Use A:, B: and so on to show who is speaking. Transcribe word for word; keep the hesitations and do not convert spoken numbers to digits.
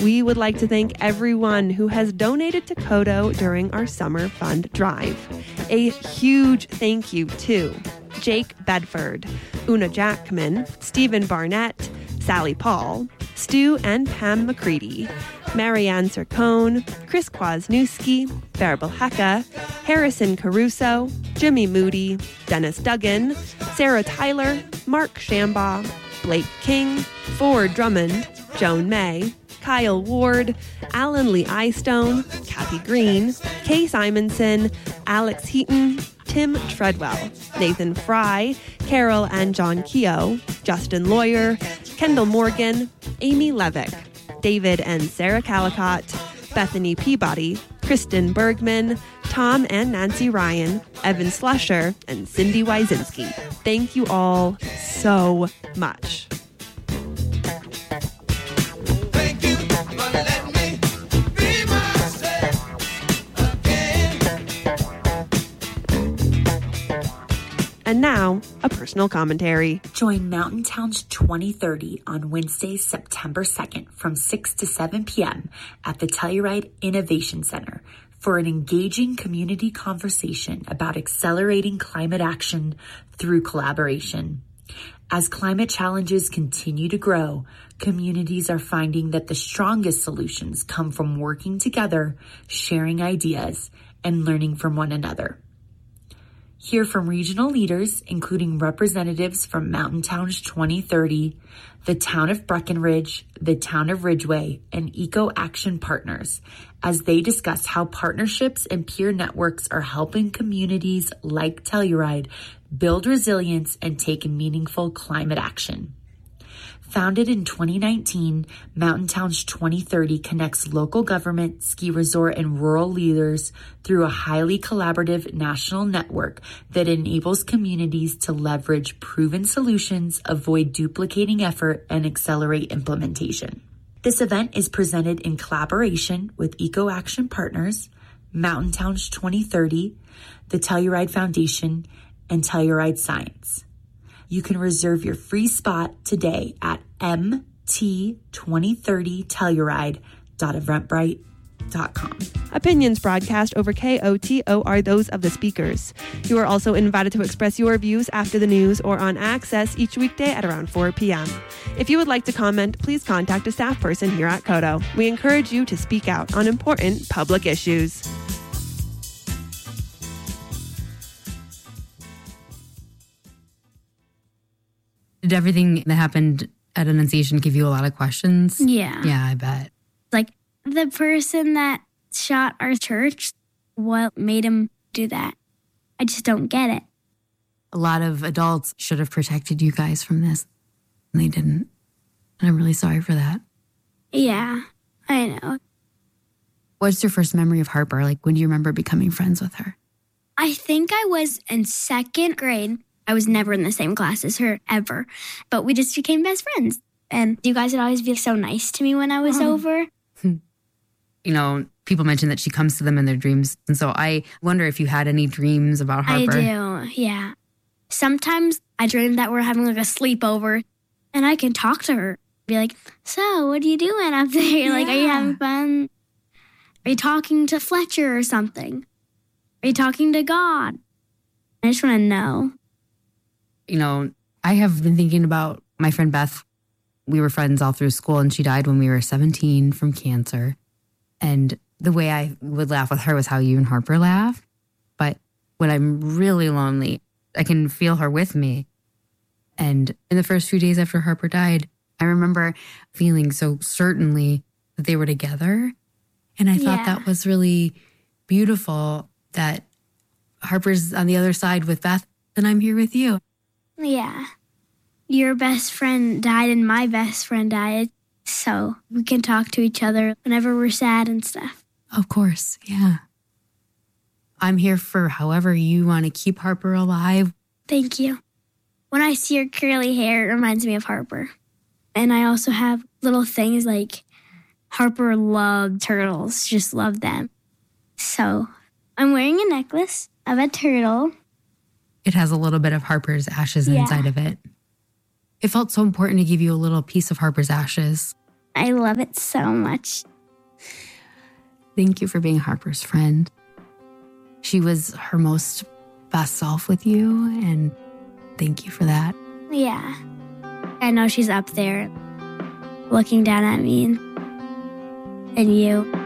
A: We would like to thank everyone who has donated to Kodo during our summer fund drive. A huge thank you to Jake Bedford, Una Jackman, Stephen Barnett, Sally Paul, Stu and Pam McCready, Marianne Sircone, Chris Kwasniewski, Bärbel Hecka, Harrison Caruso, Jimmy Moody, Dennis Duggan, Sarah Tyler, Mark Shambaugh, Blake King, Ford Drummond, Joan May, Kyle Ward, Alan Lee Eyestone, Kathy Green, Kay Simonson, Alex Heaton, Tim Treadwell, Nathan Fry, Carol and John Keogh, Justin Lawyer, Kendall Morgan, Amy Levick, David and Sarah Calicott, Bethany Peabody, Kristen Bergman, Tom and Nancy Ryan, Evan Slusher, and Cindy Wyzinski. Thank you all so much. And now, a personal commentary.
B: Join Mountain Towns twenty thirty on Wednesday, September second from six to seven p.m. at the Telluride Innovation Center for an engaging community conversation about accelerating climate action through collaboration. As climate challenges continue to grow, communities are finding that the strongest solutions come from working together, sharing ideas, and learning from one another. Hear from regional leaders, including representatives from Mountain Towns twenty thirty, the Town of Breckenridge, the Town of Ridgeway, and Eco Action Partners, as they discuss how partnerships and peer networks are helping communities like Telluride build resilience and take meaningful climate action. Founded in twenty nineteen, Mountain Towns twenty thirty connects local government, ski resort, and rural leaders through a highly collaborative national network that enables communities to leverage proven solutions, avoid duplicating effort, and accelerate implementation. This event is presented in collaboration with Eco Action Partners, Mountain Towns twenty thirty, the Telluride Foundation, and Telluride Science. You can reserve your free spot today at m t twenty thirty telluride dot eventbrite dot com.
A: Opinions broadcast over K O T O are those of the speakers. You are also invited to express your views after the news or on Access each weekday at around four p.m. If you would like to comment, please contact a staff person here at Kodo. We encourage you to speak out on important public issues.
C: Did everything that happened at Annunciation give you a lot of questions?
D: Yeah.
C: Yeah, I bet.
D: Like, the person that shot our church, what made him do that? I just don't get it.
C: A lot of adults should have protected you guys from this, and they didn't. And I'm really sorry for that.
D: Yeah, I know.
C: What's your first memory of Harper? Like, when do you remember becoming friends with her?
D: I think I was in second grade. I was never in the same class as her, ever. But we just became best friends. And you guys would always be so nice to me when I was oh. over.
C: You know, people mention that she comes to them in their dreams. And so I wonder if you had any dreams about Harper.
D: I do, yeah. Sometimes I dream that we're having like a sleepover and I can talk to her. Be like, so what are you doing up there? Yeah. Like, are you having fun? Are you talking to Fletcher or something? Are you talking to God? I just want to know.
C: You know, I have been thinking about my friend Beth. We were friends all through school, and she died when we were seventeen from cancer. And the way I would laugh with her was how you and Harper laugh. But when I'm really lonely, I can feel her with me. And in the first few days after Harper died, I remember feeling so certainly that they were together. And I thought
D: yeah.
C: that was really beautiful that Harper's on the other side with Beth, and I'm here with you.
D: Yeah. Your best friend died and my best friend died. So we can talk to each other whenever we're sad and stuff.
C: Of course, yeah. I'm here for however you want to keep Harper alive.
D: Thank you. When I see her curly hair, it reminds me of Harper. And I also have little things like Harper loved turtles, just loved them. So I'm wearing a necklace of a turtle.
C: It has a little bit of Harper's ashes
D: yeah.
C: inside of it. It felt so important to give you a little piece of Harper's ashes.
D: I love it so much.
C: Thank you for being Harper's friend. She was her most best self with you, and thank you for that.
D: Yeah. I know she's up there looking down at me and, and you.